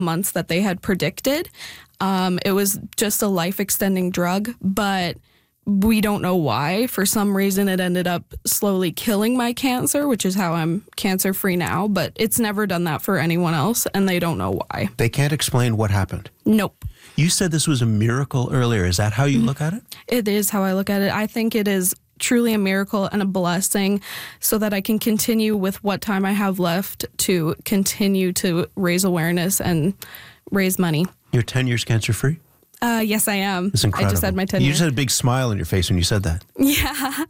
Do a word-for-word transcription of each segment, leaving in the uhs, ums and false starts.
months that they had predicted. Um, it was just a life-extending drug, but we don't know why. For some reason, it ended up slowly killing my cancer, which is how I'm cancer-free now, but it's never done that for anyone else, and they don't know why. They can't explain what happened? Nope. You said this was a miracle earlier. Is that how you look at it? It is how I look at it. I think it is truly a miracle and a blessing so that I can continue with what time I have left to continue to raise awareness and raise money. You're ten years cancer-free? Uh, yes, I am. It's incredible. I just had my ten You years. just had a big smile on your face when you said that. Yeah.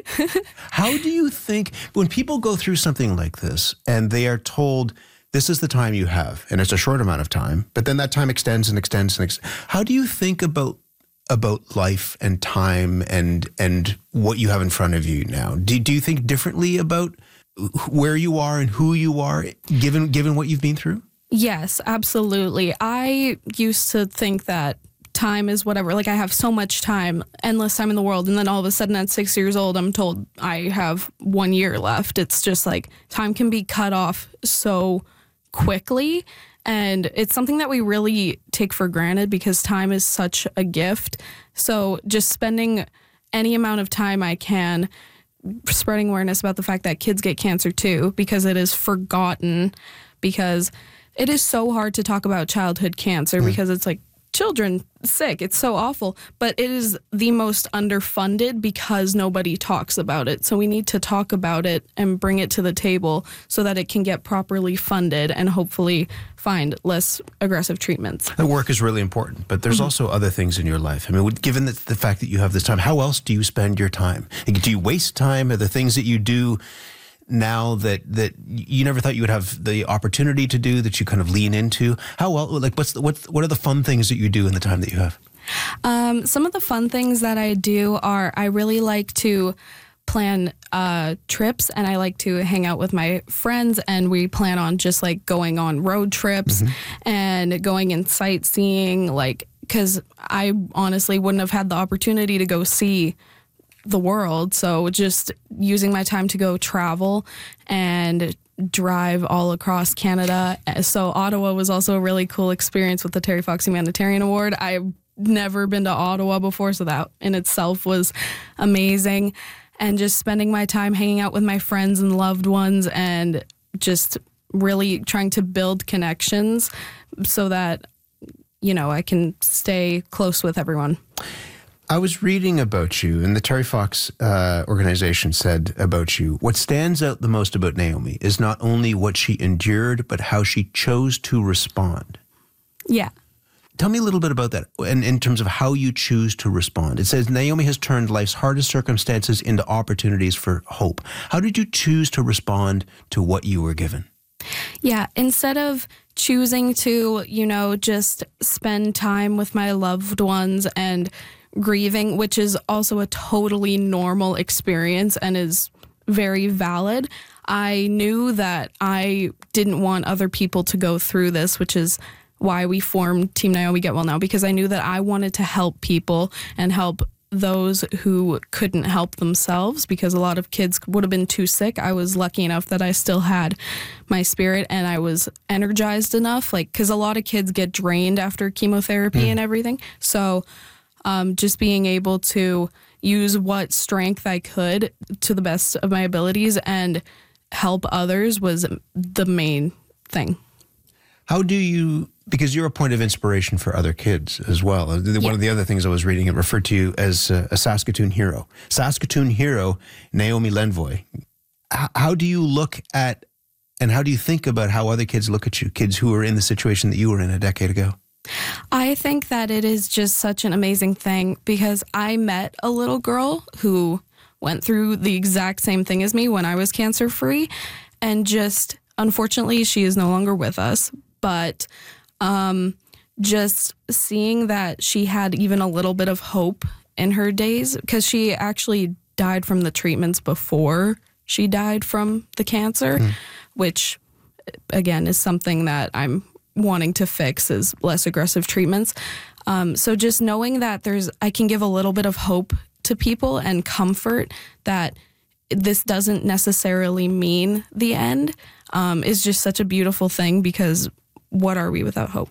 How do you think, when people go through something like this and they are told, this is the time you have, and it's a short amount of time, but then that time extends and extends and extends. How do you think about about life and time and and what you have in front of you now? Do, do you think differently about where you are and who you are, given given what you've been through? Yes, absolutely. I used to think that time is whatever. Like, I have so much time, endless time in the world, and then all of a sudden at six years old, I'm told I have one year left. It's just like time can be cut off so quickly, and it's something that we really take for granted because time is such a gift. So just spending any amount of time I can spreading awareness about the fact that kids get cancer too, because it is forgotten, because it is so hard to talk about childhood cancer mm. because it's like children sick. It's so awful, but it is the most underfunded because nobody talks about it. So we need to talk about it and bring it to the table so that it can get properly funded and hopefully find less aggressive treatments. The work is really important, but there's mm-hmm. also other things in your life. I mean, given the, the fact that you have this time, how else do you spend your time? Do you waste time? Are there things that you do now that that you never thought you would have the opportunity to do, that you kind of lean into? How well, like, what's the, what's what are the fun things that you do in the time that you have? Um, some of the fun things that I do are I really like to plan uh, trips, and I like to hang out with my friends, and we plan on just like going on road trips mm-hmm. and going and sightseeing, like, because I honestly wouldn't have had the opportunity to go see the world. So just using my time to go travel and drive all across Canada. So Ottawa was also a really cool experience with the Terry Fox Humanitarian Award. I've never been to Ottawa before, so that in itself was amazing. And just spending my time hanging out with my friends and loved ones and just really trying to build connections so that, you know, I can stay close with everyone. I was reading about you, and the Terry Fox uh, organization said about you, what stands out the most about Naomi is not only what she endured, but how she chose to respond. Yeah. Tell me a little bit about that, and in terms of how you choose to respond. It says, Naomi has turned life's hardest circumstances into opportunities for hope. How did you choose to respond to what you were given? Yeah, instead of choosing to, you know, just spend time with my loved ones and grieving, which is also a totally normal experience and is very valid, I knew that I didn't want other people to go through this, which is why we formed Team Naomi Get Well Now, because I knew that I wanted to help people and help those who couldn't help themselves, because a lot of kids would have been too sick. I was lucky enough that I still had my spirit and I was energized enough, like, because a lot of kids get drained after chemotherapy mm. and everything. So um, just being able to use what strength I could to the best of my abilities and help others was the main thing. How do you, because you're a point of inspiration for other kids as well. One yeah. of the other things I was reading, it referred to you as a, a Saskatoon hero. Saskatoon hero, Naomi Lenvoy. H- how do you look at, and how do you think about how other kids look at you, kids who are in the situation that you were in a decade ago? I think that it is just such an amazing thing, because I met a little girl who went through the exact same thing as me when I was cancer-free, and just, unfortunately, she is no longer with us. But um, just seeing that she had even a little bit of hope in her days, because she actually died from the treatments before she died from the cancer, mm. which, again, is something that I'm wanting to fix, is less aggressive treatments. Um, so just knowing that there's, I can give a little bit of hope to people and comfort that this doesn't necessarily mean the end um, is just such a beautiful thing, because what are we without hope?